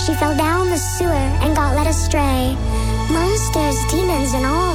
She fell down the sewer and got led astray. Monsters, demons, and all.